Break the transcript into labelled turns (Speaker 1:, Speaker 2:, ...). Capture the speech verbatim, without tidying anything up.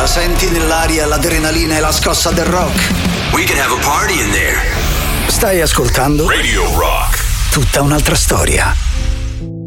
Speaker 1: Senti nell'aria l'adrenalina e la scossa del rock?
Speaker 2: We can have a party in there.
Speaker 1: Stai ascoltando
Speaker 2: Radio Rock.
Speaker 1: Tutta un'altra storia.